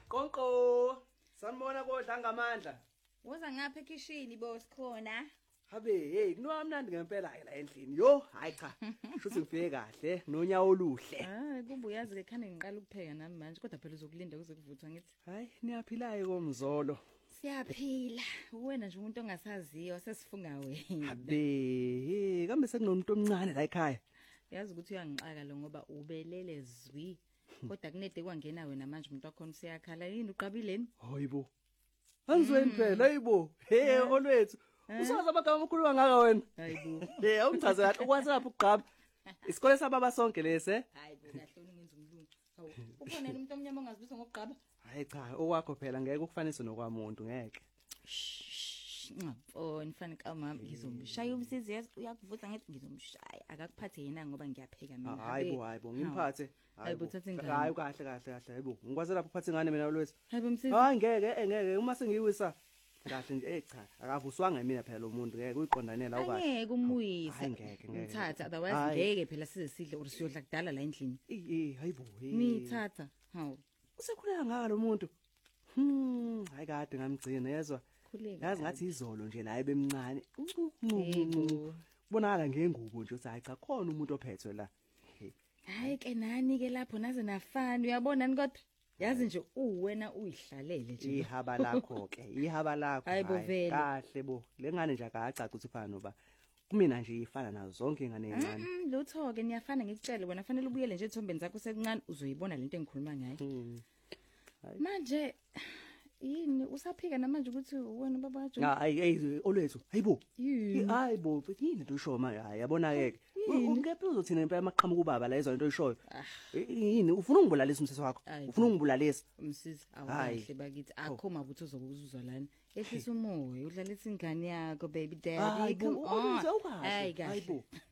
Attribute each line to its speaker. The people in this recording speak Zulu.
Speaker 1: Konko, sanibona kodla ngamandla.
Speaker 2: Woza ngapha ekishini boss khona.
Speaker 1: Habe, hey, kunomnandi ngempela la endlini. Yo, hayi cha. Shuthi ngifike kahle, nonyawo oluhle.
Speaker 2: Kumbe uyazi ke khane ngiqala ukupheka nami manje kodwa phela uzokulinda kuze kuvuthwa ngithi.
Speaker 1: Hayi, niyaphilayo komzolo.
Speaker 2: Siyaphila. Wena nje umuntu ongasaziyo sesifunga wena.
Speaker 1: Habe, hey, kambe sekunomuntu omncane la ekhaya.
Speaker 2: Yazi ukuthi uyangixaka lo ngoba ubelele zwi. Kodwa kunede kwangena wena manje umuntu wakho usiyakhala yini uqabileni?
Speaker 1: Hayibo. Angizweni phela, hayibo. Hey, olwethu. Usaza amagama amakhulu ngaka wena.
Speaker 2: Hayibo.
Speaker 1: Hey, awungichaze kahle ukwathapha ukuqaba. Isikole sababa sonke lese.
Speaker 2: Hayibo, kahle ungenza umlungu. Hawu, ukhona umuntu omnyama ongazibisa ngokuqaba?
Speaker 1: Hayi cha, okwakho phela ngeke ukufanise nokwamuntu ngeke.
Speaker 2: Ngapho nifana kamama ngizombishaya umsizi yazi uyakuvutha ngithi ngizomshaya akakuphathe yena ngoba ngiyapheka mina.
Speaker 1: Hayibo, ngimphathe.
Speaker 2: Hayibo uthatha ingane.
Speaker 1: Hayi kahle, hayibo. Ngikwazi lapho uphathe ingane mina olwethu.
Speaker 2: Hayibo msizi.
Speaker 1: Hayi ngeke uma sengiyiwisa. Kahle nje cha, akavuswanga mina phela umuntu ngeke uyiqondanela ukahle.
Speaker 2: Ngeke umuyise.
Speaker 1: Hayi ngeke.
Speaker 2: Ngithatha otherwise ngeke phela size sidle or siyodla kudala la endlini.
Speaker 1: Hayibo.
Speaker 2: Ngithatha. Hawu.
Speaker 1: Usekhulela ngaka lo muntu. Hayi kade ngamgcina yezwa. Yazi ngathi izolo nje naye bemncane. Bonakala ngengubo nje uthi hayi cha khona umuntu ophethwe la.
Speaker 2: Hayi ke nani ke lapho naze nafana uyabona ni kodwa yazi nje uwena uyihlalele nje.
Speaker 1: Ihaba lakho ke, ihaba lakho.
Speaker 2: Hayi
Speaker 1: kahle bo. Lengane nje akacaca ukuthi ufana noba. Kumina nje ifana nazo zonke ingane encane.
Speaker 2: Lutho ke niyafana ngikucela wena fanele ubuyele nje ethombeni zakho sekuncane uzoyibona lento engikhuluma ngayo. Manje yini usaphika namanje ukuthi wena baba kaJohn?
Speaker 1: Hayi olwethu. Hayibo. Hayibo, yini into usho manje? Hayi yabona ke. Ungephi uzothina impela amaqhamuka ubaba la ezona into oyishoyo? Yini ufuna ungibulalisa umseso wakho? Ufuna ungibulalisa?
Speaker 2: Umsisi awuhle bakithi akho mabutho uzokuzuzwa lana. Ehlisa umoya udlalisa ingane yakho baby daddy.
Speaker 1: Come on. Hayi kahle.